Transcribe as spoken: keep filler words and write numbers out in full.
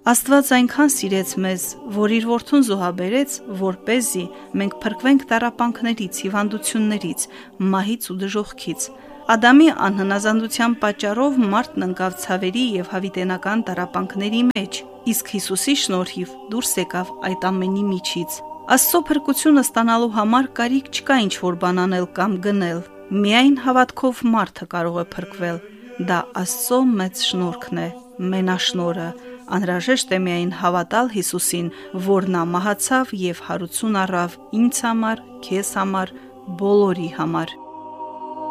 Աստված այնքան սիրեց մեզ, որ իր որդուն զոհաբերեց, որպեսզի մենք փրկվենք տառապանքներից, հիվանդություններից, մահից ու դժոխքից։ Ադամի անհնազանդության պատճառով մարդն ընկավ ցավերի և հավիտենական տառապանքների մեջ, իսկ Հիսուսի շնորհիվ դուրս եկավ այդ ամենի միջից։ Աստծո փրկությունը ստանալու համար կարիք չկա ինչ-որ բան անել կամ գնել, միայն հավատքով մարդը կարող է փրկվել։ Դա Աստծո մեծ շնորհքն է, մենաշնորհը։ Անհրաժեշտ է միայն հավատալ Հիսուսին, որ նա մահացավ և հարություն առավ ինձ համար, քեզ համար, բոլորի համար։